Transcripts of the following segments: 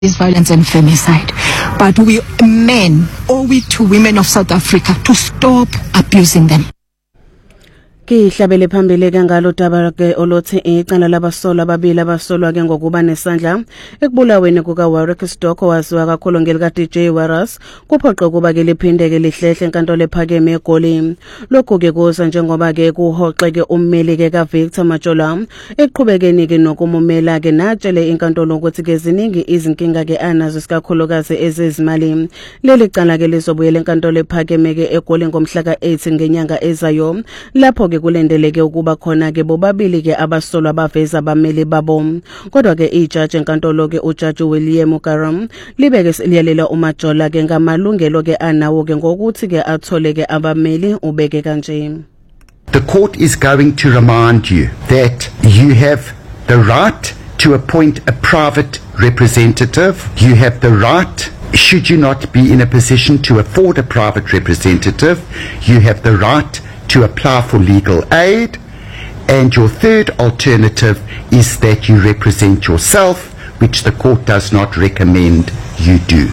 is violence and femicide. But we men owe it to women of South Africa to stop abusing them. Kihlabele phambili ke ngalo daba ke olothi icala labasolwa ababili abasolwa ke ngokuba nesandla ekubulaweni kuka Warwick Stock waziwa kakhulu ngelika DJ Warras kuphoqa kuba ke liphindeke lihlehle enkantolo ephakeme eGoli. Lokho ke kuza njengoba ke kuhoxeke ummeli ke ka Victor Majola eqhubekeni ke nokumumela ke natshele inkantolo ukuthi ke ziningi izinkinga ke anazo sikakhulukazi ezezimali. Leli cala ke lizobuyela enkantolo ephakeme ke eGoli ngomhla ka-8 ngenyanga ezayo lapho ke kulendeleke ukuba khona ke bobabili ke abasolwa abaveza abameli babo. Kodwa ke ijaji enkantolo ke uJaji William Karam libeke seliyalela uMajola ke ngamalungelo ke anawo ke ngokuthi ke athole ke abameli ubeke kanje. The court is going to remind you that you have the right to appoint a private representative. You have the right, should you not be in a position to afford a private representative, you have the right to apply for legal aid, and your third alternative is that you represent yourself, which the court does not recommend you do.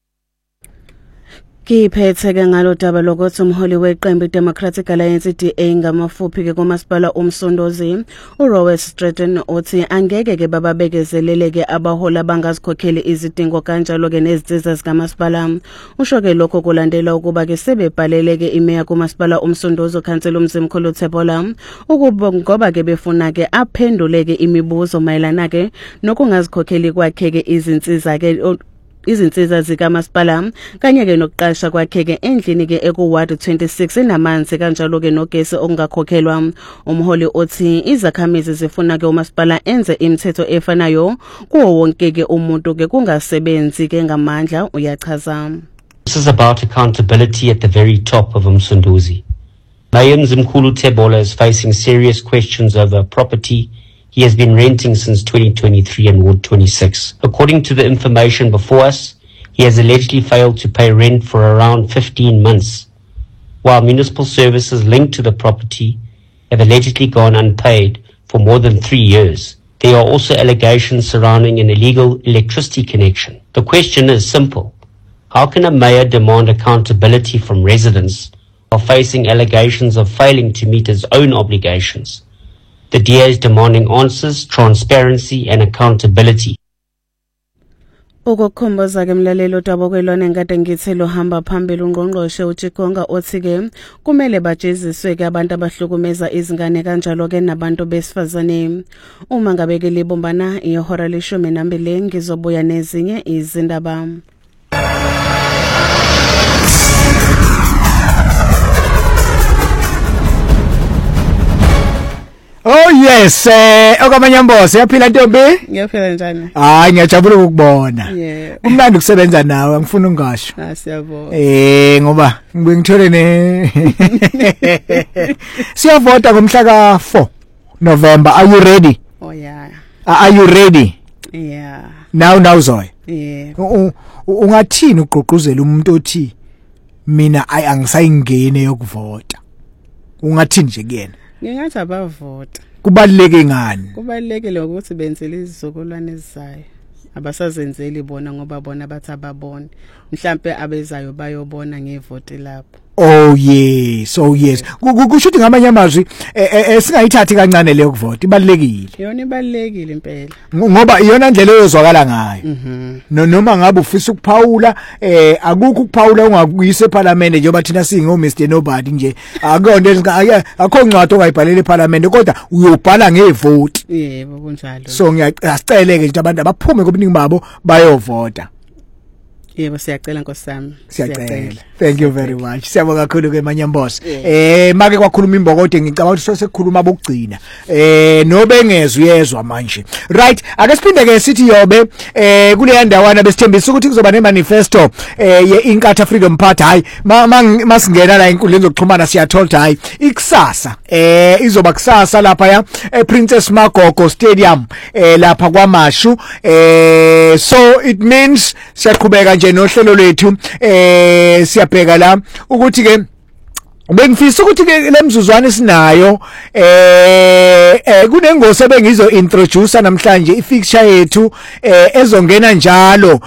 Kiphethe ke ngalo daba lokuthi umholi weqembu Democratic Alliance DA ngamafuphi ke kumasipala umsondozi uRowes Stratton uthi angeke ke bababekezeleleke abahola bangazikhokheli izidingo kanjalo ke nezinsiza zikamasipala. Usho ke lokho kulandela ukuba ke sebebhaleleke imeya kumasipala umsondozi ukhansela umzimkhulu Thebola ukuba ngoba ke befuna ke aphenduleke imibuzo mayelana ke nokungazikhokheli kwakhe ke izinsiza zikamasipala kanye ke nokuqasha kwakhe ke endlini ke ekuward 26 enamanzi kanjalo ke nogesi ongakhokhelwa. Umholi uthi izakhamizi zifuna ke umasipala enze imithetho efanayo kuwo wonke ke umuntu ke kungasebenzi ke ngamandla uyachaza. This is about accountability at the very top of Umsunduzi. Mayor Mzimkhulu Thebola is facing serious questions over property he has been renting since 2023 in Ward 26. According to the information before us, he has allegedly failed to pay rent for around 15 months, while municipal services linked to the property have allegedly gone unpaid for more than 3 years. There are also allegations surrounding an illegal electricity connection. The question is simple. How can a mayor demand accountability from residents while facing allegations of failing to meet his own obligations? The DA is demanding answers, transparency and accountability. Ukukhomboza ke mlalelo daba kwelona ngade ngithi lo hamba phambili ungqongqoshe uChikonga othi ke kumele bajeziswe ke abantu abahlukumeza izingane kanjalo ke nabantu besifazane. Uma ngabe ke libombana ihora le-12 ngizobuya nezinye izindaba. Oh yes, okwamanyambosi yaphila Ntombi? Ngiyaphila njani? Hayi ngiyajabula ukubona. Yeah. Kumnandi ukusebenza nawe, angifuni ungasho. Siyabonga. Ngoba ngibe ngithole ne siyavota ngomhla ka-4 November. Are you ready? Oh yeah. Are you ready? Yeah. Now Zoe. Yeah. Ungathini ugqugquzela umuntu othi mina angisayingene yokuvota? Ungathini nje kuyena? Ngingathi abavota. Kubaluleke ngani? Kubalulekile ukuthi benzele izizukulwane ezizayo. Abasazenzeli bona ngoba bona bathi ababona. Mhlambe abezayo bayobona ngevoti lapho. Oh yes. Kusho ukuthi ngamanye amazwi singayithathi kancane leyo kuvota ibalekile. Yona ibalekile impela. Ngoba iyona ndlela eyozwakala ngayo. Noma ngabe ufisa ukuphawula akukho ukuphawula ungakuyisa eParliament njengoba thina singo Mr Nobody nje. Akuyonto akho ncwadi ongayibhalela eParliament kodwa uyobhala ngevoti. Yebo kunjalo. So ngiyacela ke nje abantu abaphume kobuningi babo bayovota. Yebo siyacela Nkosami. Siyacela. Thank you very much. Siyabonga kakhulu ke Manyambosi. Make kwakhuluma imbokode ngicabanga ukuthi sekukhuluma bokugcina. Nobengezwe uyezwa manje. Right, ake siphinde ke sithi yobe kule ndawana besithembisa ukuthi kuzoba nemanifesto ye-Inkatha Freedom Party. Hayi masingena la inkundleni zokuxhumana siyathola hayi ikusasa izoba kusasa lapha ya Princess Magogo Stadium lapha kwaMashu. So it means siyaqhubeka nje nohlelo lwethu siyabheka la ukuthi ke Bengifisa ukuthi ke lemzuzwana sinayo kunengosi ebengizo introduce namhlanje ifixture yethu ezongena njalo